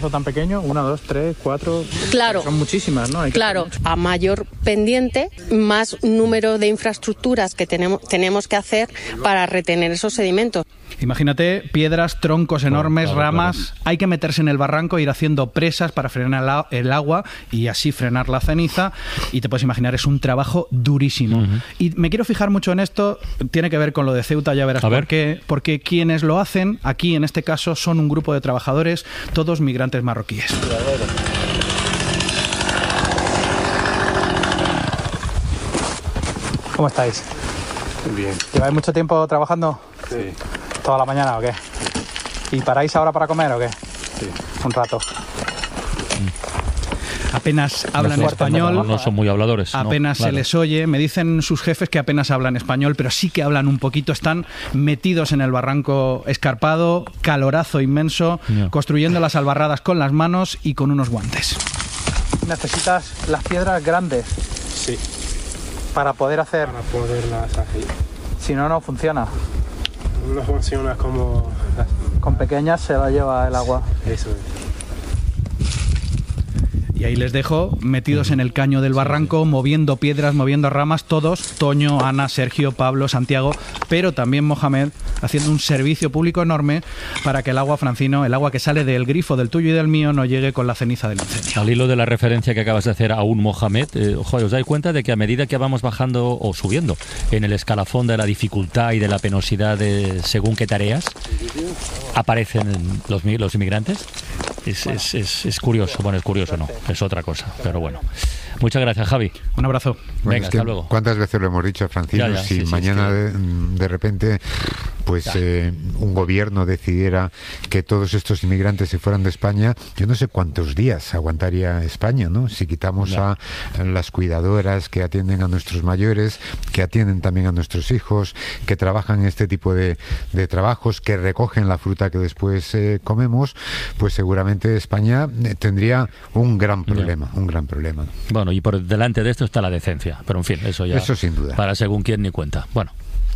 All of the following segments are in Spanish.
Tan pequeño, 1, 2, 3, 4. Claro. Son muchísimas, ¿no? Claro, a mayor pendiente, más número de infraestructuras que tenemos que hacer para retener esos sedimentos. Imagínate piedras, troncos enormes, ramas. Claro. Hay que meterse en el barranco, ir haciendo presas para frenar el agua y así frenar la ceniza. Y te puedes imaginar, es un trabajo durísimo. Uh-huh. Y me quiero fijar mucho en esto. Tiene que ver con lo de Ceuta, ya verás por qué. Porque quienes lo hacen aquí, en este caso, son un grupo de trabajadores, todos migrantes marroquíes. ¿Cómo estáis? Bien. ¿Lleváis mucho tiempo trabajando? Sí. ¿Toda la mañana o qué? ¿Y paráis ahora para comer o qué? Sí. Un rato. Apenas hablan español. No son muy habladores. Apenas se les oye. Me dicen sus jefes que apenas hablan español, pero sí que hablan un poquito. Están metidos en el barranco escarpado, calorazo inmenso, construyendo las albarradas con las manos y con unos guantes. ¿Necesitas las piedras grandes? Sí. Para poderlas hacer. Si no, no funciona. No funciona como... Con pequeñas se la lleva el agua. Eso es. Y ahí les dejo, metidos en el caño del barranco, moviendo piedras, moviendo ramas, todos, Toño, Ana, Sergio, Pablo, Santiago, pero también Mohamed, haciendo un servicio público enorme para que el agua, Francino, el agua que sale del grifo del tuyo y del mío, no llegue con la ceniza del incendio. Al hilo de la referencia que acabas de hacer a un Mohamed, ¿os dais cuenta de que a medida que vamos bajando o subiendo en el escalafón de la dificultad y de la penosidad de según qué tareas, aparecen los inmigrantes? Es curioso, bueno, es curioso no, es otra cosa, pero bueno. Muchas gracias, Javi. Un abrazo. Bueno, venga, hasta luego. ¿Cuántas veces lo hemos dicho, Francino? Si mañana de repente pues un gobierno decidiera que todos estos inmigrantes se fueran de España, yo no sé cuántos días aguantaría España, ¿no? Si quitamos a las cuidadoras que atienden a nuestros mayores, que atienden también a nuestros hijos, que trabajan en este tipo de trabajos, que recogen la fruta que después comemos, pues seguramente España tendría un gran problema, Bueno, y por delante de esto está la decencia, pero en fin, eso sin duda. Para según quién ni cuenta. Bueno.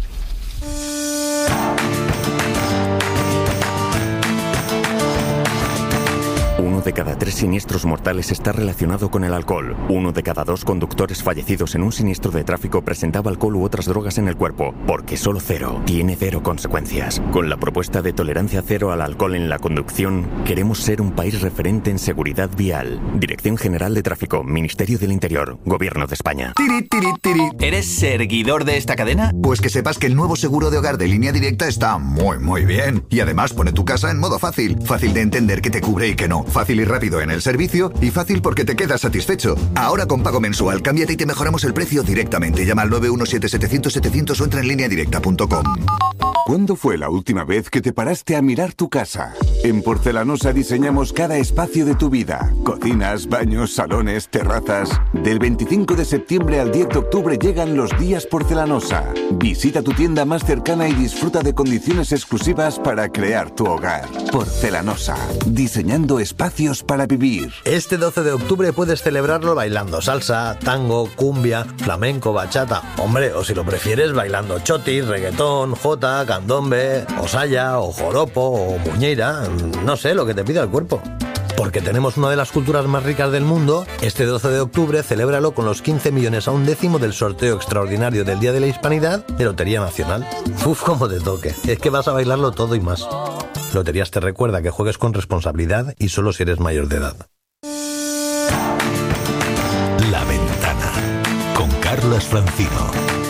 Uno de cada 3 siniestros mortales está relacionado con el alcohol. 1 de cada 2 conductores fallecidos en un siniestro de tráfico presentaba alcohol u otras drogas en el cuerpo, porque solo cero tiene 0 consecuencias. Con la propuesta de tolerancia cero al alcohol en la conducción, queremos ser un país referente en seguridad vial. Dirección General de Tráfico, Ministerio del Interior, Gobierno de España. Tiri, tiri, tiri. ¿Eres seguidor de esta cadena? Pues que sepas que el nuevo seguro de hogar de Línea Directa está muy bien. Y además pone tu casa en modo fácil. Fácil de entender que te cubre y que no. Fácil y rápido en el servicio y fácil porque te quedas satisfecho. Ahora con pago mensual, cámbiate y te mejoramos el precio directamente. Llama al 917-700-700 o entra en lineadirecta.com. ¿Cuándo fue la última vez que te paraste a mirar tu casa? En Porcelanosa diseñamos cada espacio de tu vida. Cocinas, baños, salones, terrazas. Del 25 de septiembre al 10 de octubre llegan los días Porcelanosa. Visita tu tienda más cercana y disfruta de condiciones exclusivas para crear tu hogar. Porcelanosa. Diseñando espacios para vivir. Este 12 de octubre puedes celebrarlo bailando salsa, tango, cumbia, flamenco, bachata. Hombre, o si lo prefieres, bailando chotis, reggaetón, jota, candombe, o saya, o joropo, o muñeira, no sé, lo que te pida el cuerpo. Porque tenemos una de las culturas más ricas del mundo, este 12 de octubre celébralo con los 15 millones a un décimo del sorteo extraordinario del Día de la Hispanidad de Lotería Nacional. Uf, como te toque, es que vas a bailarlo todo y más. Loterías te recuerda que juegues con responsabilidad y solo si eres mayor de edad. La Ventana, con Carlos Francino.